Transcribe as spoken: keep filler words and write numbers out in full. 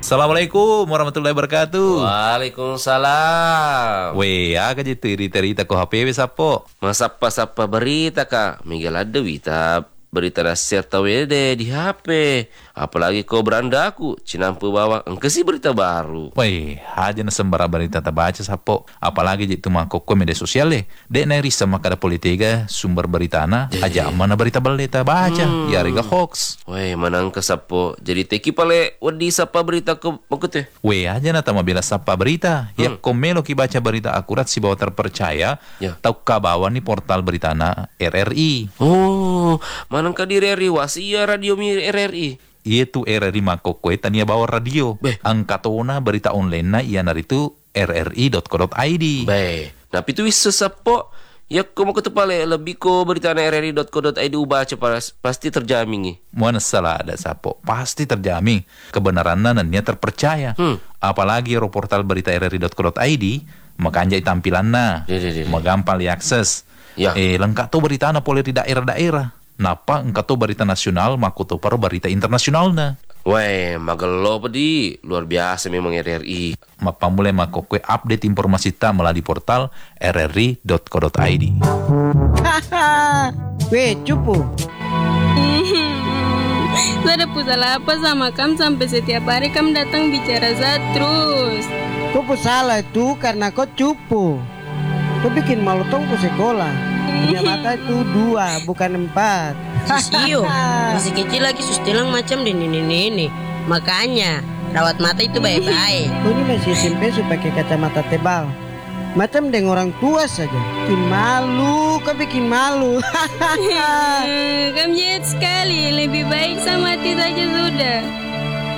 Assalamualaikum warahmatullahi wabarakatuh. Waalaikumsalam. Weh, aga je terita-terita ko H P W sapo. Masapa-sapa berita kak. Miguel ada wita berita nasihat tawede di H P. Apalagi kau beranda aku cinampu bawa engkesi berita baru. Weh, aja na sembara berita tabaca sapo. Apalagi je itu mangkok ko media sosial le. Dek na risa makada politika sumber berita na aja mana berita berita baca. Hmm. Ya riga hoax. Weh, manang kesapo. Jadi teki pale wedi sapa berita ke makute. Weh, aja na tama bila sapa berita. Hmm. Ya komelo ki baca berita akurat si bawa terpercaya. Ya. Tau kabawa ni portal berita na R R I. Oh, manang ka di R R I wasia radio mi R R I. Itu R R I mangkok kue tania bawa radio. Beh. Angkatona berita online na iya naritu r r i dot co dot i d. Beh, nah itu wis sesapo. Ya ko mau ketepale lebih ko berita na r r i dot co dot i d ubaca pasti terjamin nih. Mana salah ada sapo, pasti terjamin kebenarannya dan dia terpercaya. Hmm. Apalagi ro portal berita r r i dot co dot i d makanjai tampilanna, magampang diakses. Ya. Eh lengkap tuh berita na boleh di daerah-daerah. Napa engkau tuh berita nasional makuto paru berita internasional na. Weh, magelo pedi, luar biasa memang R R I. Mapa mulai makokwe update informasi ta melalui portal r r i dot co dot i d. Haha, weh cupu. Saya ada salah apa sama kamu sampai setiap hari kamu datang bicara saya terus. Kau salah itu karena kau cupu. Kau bikin malu tong ke sekolah. Punya mata itu dua, bukan empat. Sisio, masih kecil lagi sustilang macam di nini-nini. Makanya, rawat mata itu baik-baik. Kau ini masih S M P supaya pakai kacamata tebal. Macam dengan orang tua saja. Bikin malu, kau bikin malu. Kamu jahat sekali, lebih baik sama mati saja sudah.